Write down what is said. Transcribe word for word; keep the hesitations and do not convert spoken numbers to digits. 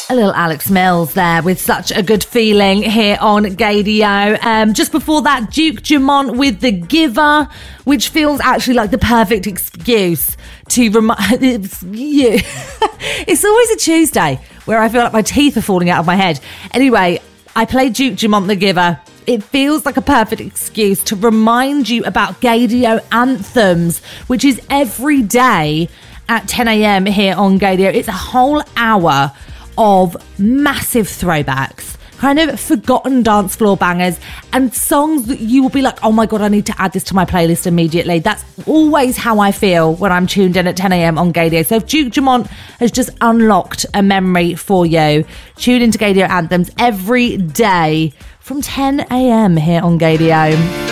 A little Alex Mills there with Such a Good Feeling here on Gaydio. Um, just before that, Duke Dumont with The Giver, which feels actually like the perfect excuse to remind you. It's always a Tuesday where I feel like my teeth are falling out of my head. Anyway, I played Duke Dumont The Giver. It feels like a perfect excuse to remind you about Gaydio Anthems, which is every day at ten a.m. here on Gaydio. It's a whole hour of massive throwbacks, kind of forgotten dance floor bangers, and songs that you will be like, oh my God, I need to add this to my playlist immediately. That's always how I feel when I'm tuned in at ten a.m. on Gaydio. So if Duke Dumont has just unlocked a memory for you, tune into Gaydio Anthems every day from ten a.m. here on Gaydio.